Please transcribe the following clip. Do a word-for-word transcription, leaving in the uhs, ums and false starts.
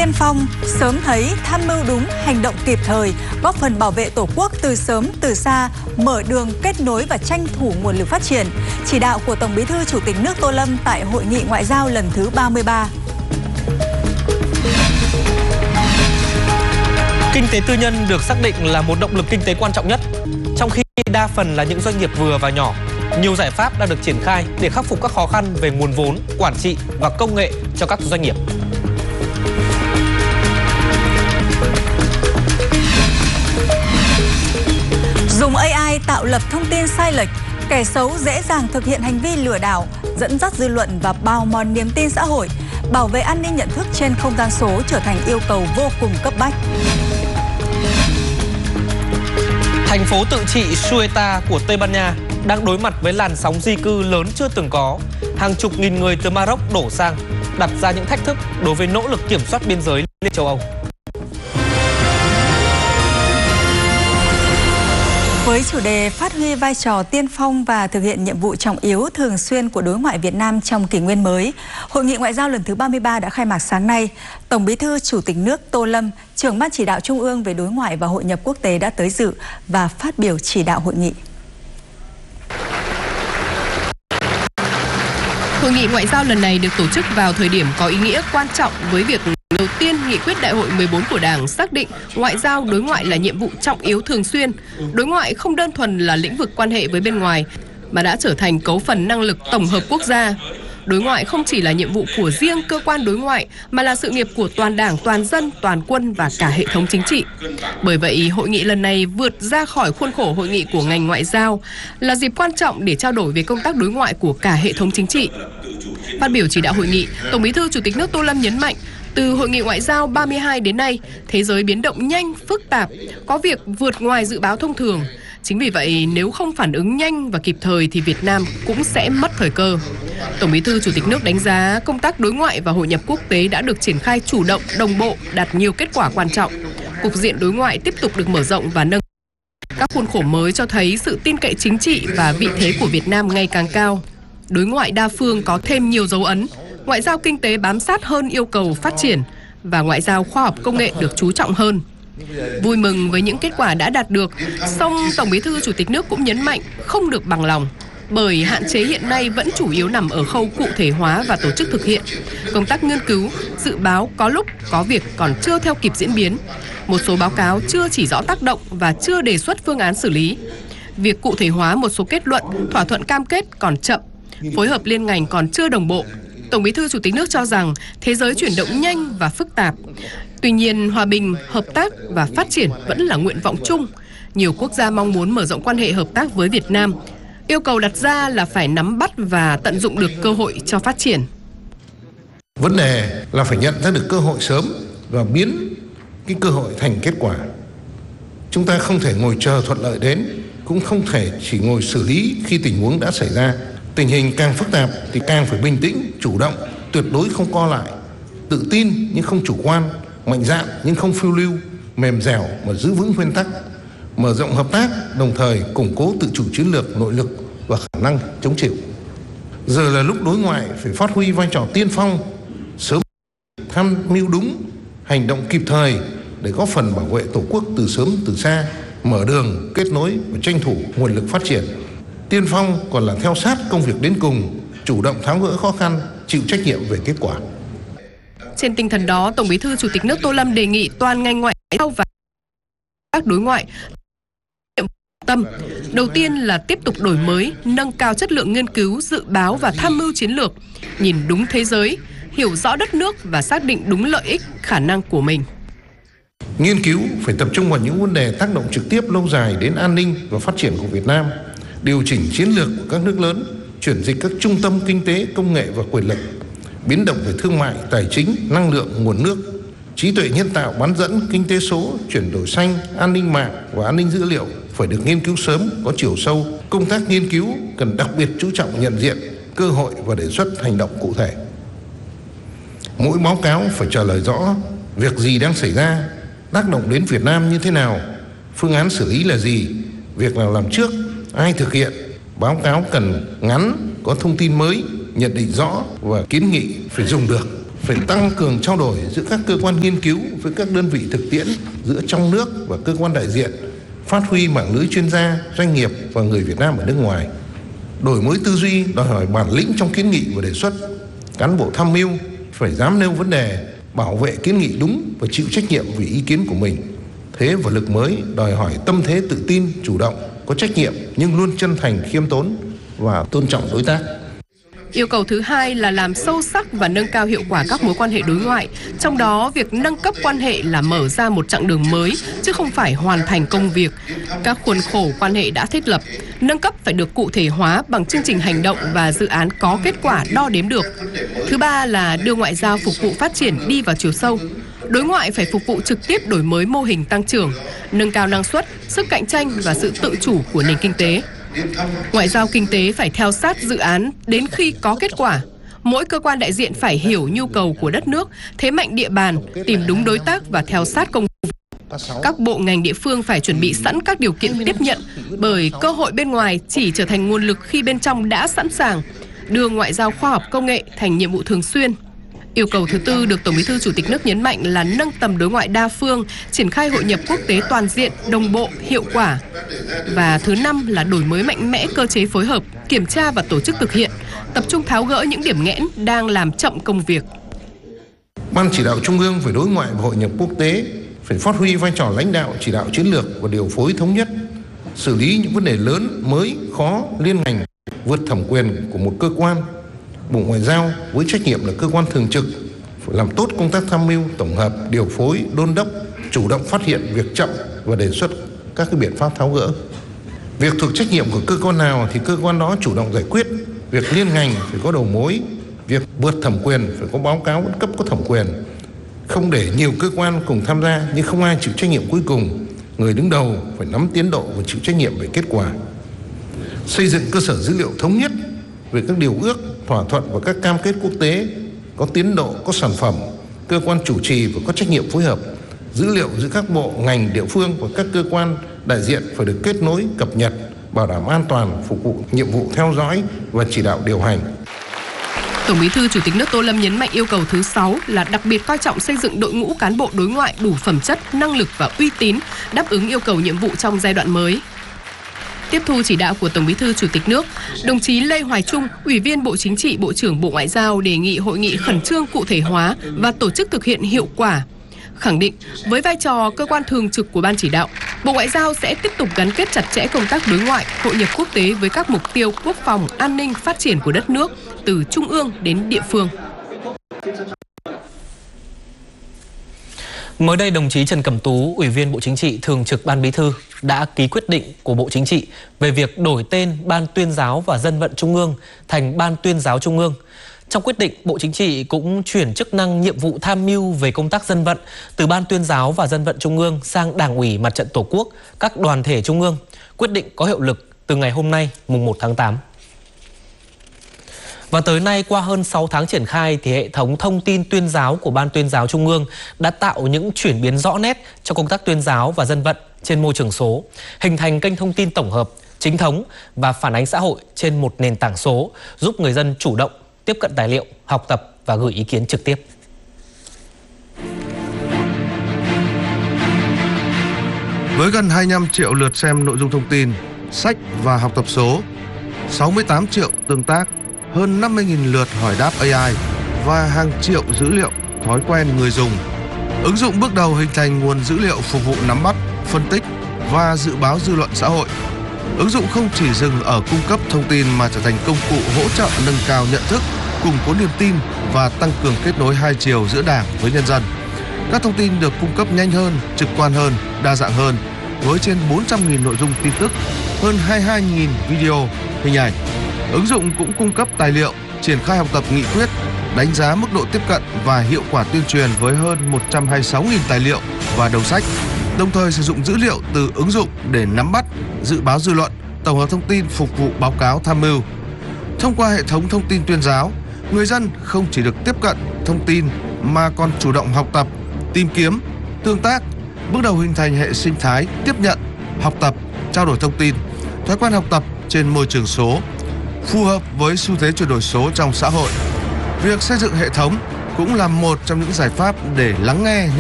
tiên phong, sớm thấy, tham mưu đúng, hành động kịp thời, góp phần bảo vệ Tổ quốc từ sớm từ xa, mở đường kết nối và tranh thủ nguồn lực phát triển. Chỉ đạo của Tổng Bí thư Chủ tịch nước Tô Lâm tại Hội nghị Ngoại giao lần thứ ba mươi ba. Kinh tế tư nhân được xác định là một động lực kinh tế quan trọng nhất, trong khi đa phần là những doanh nghiệp vừa và nhỏ. Nhiều giải pháp đã được triển khai để khắc phục các khó khăn về nguồn vốn, quản trị và công nghệ cho các doanh nghiệp. Dùng a i tạo lập thông tin sai lệch, kẻ xấu dễ dàng thực hiện hành vi lừa đảo, dẫn dắt dư luận và bào mòn niềm tin xã hội. Bảo vệ an ninh nhận thức trên không gian số trở thành yêu cầu vô cùng cấp bách. Thành phố tự trị Ceuta của Tây Ban Nha đang đối mặt với làn sóng di cư lớn chưa từng có. Hàng chục nghìn người từ Maroc đổ sang, đặt ra những thách thức đối với nỗ lực kiểm soát biên giới Liên châu Âu. Với chủ đề phát huy vai trò tiên phong và thực hiện nhiệm vụ trọng yếu thường xuyên của đối ngoại Việt Nam trong kỷ nguyên mới, Hội nghị Ngoại giao lần thứ ba mươi ba đã khai mạc sáng nay. Tổng Bí thư Chủ tịch nước Tô Lâm, trưởng Ban Chỉ đạo Trung ương về đối ngoại và hội nhập quốc tế đã tới dự và phát biểu chỉ đạo hội nghị. Hội nghị ngoại giao lần này được tổ chức vào thời điểm có ý nghĩa quan trọng với việc đầu tiên nghị quyết đại hội mười bốn của Đảng xác định ngoại giao đối ngoại là nhiệm vụ trọng yếu thường xuyên. Đối ngoại không đơn thuần là lĩnh vực quan hệ với bên ngoài, mà đã trở thành cấu phần năng lực tổng hợp quốc gia. Đối ngoại không chỉ là nhiệm vụ của riêng cơ quan đối ngoại, mà là sự nghiệp của toàn Đảng, toàn dân, toàn quân và cả hệ thống chính trị. Bởi vậy, hội nghị lần này vượt ra khỏi khuôn khổ hội nghị của ngành ngoại giao, là dịp quan trọng để trao đổi về công tác đối ngoại của cả hệ thống chính trị. Phát biểu chỉ đạo hội nghị, Tổng Bí thư Chủ tịch nước Tô Lâm nhấn mạnh, từ Hội nghị Ngoại giao ba mươi hai đến nay, thế giới biến động nhanh, phức tạp, có việc vượt ngoài dự báo thông thường. Chính vì vậy, nếu không phản ứng nhanh và kịp thời thì Việt Nam cũng sẽ mất thời cơ. Tổng Bí thư Chủ tịch nước đánh giá công tác đối ngoại và hội nhập quốc tế đã được triển khai chủ động, đồng bộ, đạt nhiều kết quả quan trọng. Cục diện đối ngoại tiếp tục được mở rộng và nâng. Các khuôn khổ mới cho thấy sự tin cậy chính trị và vị thế của Việt Nam ngày càng cao. Đối ngoại đa phương có thêm nhiều dấu ấn. Ngoại giao kinh tế bám sát hơn yêu cầu phát triển và ngoại giao khoa học công nghệ được chú trọng hơn. Vui mừng với những kết quả đã đạt được, song Tổng Bí thư Chủ tịch nước cũng nhấn mạnh không được bằng lòng, bởi hạn chế hiện nay vẫn chủ yếu nằm ở khâu cụ thể hóa và tổ chức thực hiện. Công tác nghiên cứu, dự báo có lúc có việc còn chưa theo kịp diễn biến. Một số báo cáo chưa chỉ rõ tác động và chưa đề xuất phương án xử lý. Việc cụ thể hóa một số kết luận, thỏa thuận cam kết còn chậm, phối hợp liên ngành còn chưa đồng bộ. Tổng Bí thư Chủ tịch nước cho rằng thế giới chuyển động nhanh và phức tạp. Tuy nhiên, hòa bình, hợp tác và phát triển vẫn là nguyện vọng chung. Nhiều quốc gia mong muốn mở rộng quan hệ hợp tác với Việt Nam. Yêu cầu đặt ra là phải nắm bắt và tận dụng được cơ hội cho phát triển. Vấn đề là phải nhận ra được cơ hội sớm và biến cái cơ hội thành kết quả. Chúng ta không thể ngồi chờ thuận lợi đến, cũng không thể chỉ ngồi xử lý khi tình huống đã xảy ra. Tình hình càng phức tạp thì càng phải bình tĩnh, chủ động, tuyệt đối không co lại, tự tin nhưng không chủ quan, mạnh dạn nhưng không phiêu lưu, mềm dẻo mà giữ vững nguyên tắc, mở rộng hợp tác, đồng thời củng cố tự chủ chiến lược, nội lực và khả năng chống chịu. Giờ là lúc đối ngoại phải phát huy vai trò tiên phong, sớm tham mưu đúng, hành động kịp thời để góp phần bảo vệ Tổ quốc từ sớm từ xa, mở đường, kết nối và tranh thủ nguồn lực phát triển. Tiên phong còn là theo sát công việc đến cùng, chủ động tháo gỡ khó khăn, chịu trách nhiệm về kết quả. Trên tinh thần đó, Tổng Bí thư Chủ tịch nước Tô Lâm đề nghị toàn ngành ngoại giao và các đối ngoại tâm. Đầu tiên là tiếp tục đổi mới, nâng cao chất lượng nghiên cứu, dự báo và tham mưu chiến lược, nhìn đúng thế giới, hiểu rõ đất nước và xác định đúng lợi ích, khả năng của mình. Nghiên cứu phải tập trung vào những vấn đề tác động trực tiếp lâu dài đến an ninh và phát triển của Việt Nam, điều chỉnh chiến lược của các nước lớn, chuyển dịch các trung tâm kinh tế, công nghệ và quyền lực, biến động về thương mại, tài chính, năng lượng, nguồn nước, trí tuệ nhân tạo, bán dẫn, kinh tế số, chuyển đổi xanh, an ninh mạng và an ninh dữ liệu phải được nghiên cứu sớm, có chiều sâu. Công tác nghiên cứu cần đặc biệt chú trọng nhận diện cơ hội và đề xuất hành động cụ thể. Mỗi báo cáo phải trả lời rõ việc gì đang xảy ra, tác động đến Việt Nam như thế nào, phương án xử lý là gì, việc nào làm trước, ai thực hiện. Báo cáo cần ngắn, có thông tin mới, nhận định rõ và kiến nghị phải dùng được, phải phải tăng cường trao đổi giữa các cơ quan nghiên cứu với các đơn vị thực tiễn giữa trong nước và cơ quan đại diện, phát huy mạng lưới chuyên gia, doanh nghiệp và người Việt Nam ở nước ngoài. Đổi mới tư duy đòi hỏi bản lĩnh trong kiến nghị và đề xuất. Cán bộ tham mưu phải dám nêu vấn đề, bảo vệ kiến nghị đúng và chịu trách nhiệm vì ý kiến của mình. Thế và lực mới đòi hỏi tâm thế tự tin, chủ động, có trách nhiệm nhưng luôn chân thành, khiêm tốn và tôn trọng đối tác. Yêu cầu thứ hai là làm sâu sắc và nâng cao hiệu quả các mối quan hệ đối ngoại. Trong đó, việc nâng cấp quan hệ là mở ra một chặng đường mới, chứ không phải hoàn thành công việc. Các khuôn khổ quan hệ đã thiết lập, nâng cấp phải được cụ thể hóa bằng chương trình hành động và dự án có kết quả đo đếm được. Thứ ba là đưa ngoại giao phục vụ phát triển đi vào chiều sâu. Đối ngoại phải phục vụ trực tiếp đổi mới mô hình tăng trưởng, nâng cao năng suất, sức cạnh tranh và sự tự chủ của nền kinh tế. Ngoại giao kinh tế phải theo sát dự án đến khi có kết quả. Mỗi cơ quan đại diện phải hiểu nhu cầu của đất nước, thế mạnh địa bàn, tìm đúng đối tác và theo sát công việc. Các bộ ngành địa phương phải chuẩn bị sẵn các điều kiện tiếp nhận, bởi cơ hội bên ngoài chỉ trở thành nguồn lực khi bên trong đã sẵn sàng. Đưa ngoại giao khoa học công nghệ thành nhiệm vụ thường xuyên. Yêu cầu thứ tư được Tổng Bí thư Chủ tịch nước nhấn mạnh là nâng tầm đối ngoại đa phương, triển khai hội nhập quốc tế toàn diện, đồng bộ, hiệu quả. Và thứ năm là đổi mới mạnh mẽ cơ chế phối hợp, kiểm tra và tổ chức thực hiện, tập trung tháo gỡ những điểm nghẽn đang làm chậm công việc. Ban chỉ đạo Trung ương về đối ngoại và hội nhập quốc tế phải phát huy vai trò lãnh đạo, chỉ đạo chiến lược và điều phối thống nhất, xử lý những vấn đề lớn, mới, khó, liên ngành, vượt thẩm quyền của một cơ quan. Bộ Ngoại giao với trách nhiệm là cơ quan thường trực phải làm tốt công tác tham mưu, tổng hợp, điều phối, đôn đốc, chủ động phát hiện việc chậm và đề xuất các cái biện pháp tháo gỡ. Việc thuộc trách nhiệm của cơ quan nào thì cơ quan đó chủ động giải quyết. Việc liên ngành phải có đầu mối, việc vượt thẩm quyền phải có báo cáo cấp có thẩm quyền. Không để nhiều cơ quan cùng tham gia nhưng không ai chịu trách nhiệm cuối cùng. Người đứng đầu phải nắm tiến độ và chịu trách nhiệm về kết quả. Xây dựng cơ sở dữ liệu thống nhất về các điều ước, thỏa thuận và các cam kết quốc tế, có tiến độ, có sản phẩm, cơ quan chủ trì và có trách nhiệm phối hợp. Dữ liệu giữa các bộ, ngành, địa phương và các cơ quan đại diện phải được kết nối, cập nhật, bảo đảm an toàn, phục vụ nhiệm vụ theo dõi và chỉ đạo điều hành. Tổng Bí thư Chủ tịch nước Tô Lâm nhấn mạnh yêu cầu thứ sáu là đặc biệt coi trọng xây dựng đội ngũ cán bộ đối ngoại đủ phẩm chất, năng lực và uy tín, đáp ứng yêu cầu nhiệm vụ trong giai đoạn mới. Tiếp thu chỉ đạo của Tổng Bí thư Chủ tịch nước, đồng chí Lê Hoài Trung, Ủy viên Bộ Chính trị, Bộ trưởng Bộ Ngoại giao đề nghị hội nghị khẩn trương cụ thể hóa và tổ chức thực hiện hiệu quả. Khẳng định với vai trò cơ quan thường trực của Ban chỉ đạo, Bộ Ngoại giao sẽ tiếp tục gắn kết chặt chẽ công tác đối ngoại, hội nhập quốc tế với các mục tiêu quốc phòng, an ninh, phát triển của đất nước từ trung ương đến địa phương. Mới đây, đồng chí Trần Cẩm Tú, Ủy viên Bộ Chính trị, Thường trực Ban Bí thư đã ký quyết định của Bộ Chính trị về việc đổi tên Ban Tuyên giáo và Dân vận Trung ương thành Ban Tuyên giáo Trung ương. Trong quyết định, Bộ Chính trị cũng chuyển chức năng nhiệm vụ tham mưu về công tác dân vận từ Ban Tuyên giáo và Dân vận Trung ương sang Đảng ủy Mặt trận Tổ quốc, các đoàn thể Trung ương. Quyết định có hiệu lực từ ngày hôm nay, mùng một tháng tám. Và tới nay, qua hơn sáu tháng triển khai, thì hệ thống thông tin tuyên giáo của Ban Tuyên giáo Trung ương đã tạo những chuyển biến rõ nét cho công tác tuyên giáo và dân vận trên môi trường số, hình thành kênh thông tin tổng hợp, chính thống và phản ánh xã hội trên một nền tảng số, giúp người dân chủ động tiếp cận tài liệu, học tập và gửi ý kiến trực tiếp. Với gần hai mươi lăm triệu lượt xem nội dung thông tin, sách và học tập số, sáu mươi tám triệu tương tác, hơn năm mươi nghìn lượt hỏi đáp a i và hàng triệu dữ liệu thói quen người dùng, ứng dụng bước đầu hình thành nguồn dữ liệu phục vụ nắm bắt, phân tích và dự báo dư luận xã hội. Ứng dụng không chỉ dừng ở cung cấp thông tin mà trở thành công cụ hỗ trợ nâng cao nhận thức, củng cố niềm tin và tăng cường kết nối hai chiều giữa Đảng với nhân dân. Các thông tin được cung cấp nhanh hơn, trực quan hơn, đa dạng hơn, với trên bốn trăm nghìn nội dung tin tức, hơn hai mươi hai nghìn video, hình ảnh. Ứng dụng cũng cung cấp tài liệu, triển khai học tập nghị quyết, đánh giá mức độ tiếp cận và hiệu quả tuyên truyền với hơn một trăm hai mươi sáu nghìn tài liệu và đầu sách, đồng thời sử dụng dữ liệu từ ứng dụng để nắm bắt, dự báo dư luận, tổng hợp thông tin phục vụ báo cáo tham mưu. Thông qua hệ thống thông tin tuyên giáo, người dân không chỉ được tiếp cận thông tin mà còn chủ động học tập, tìm kiếm, tương tác, bước đầu hình thành hệ sinh thái tiếp nhận, học tập, trao đổi thông tin, thói quen học tập trên môi trường số, phù hợp với xu thế chuyển đổi số trong xã hội. Việc xây dựng hệ thống cũng là một trong những giải pháp để lắng nghe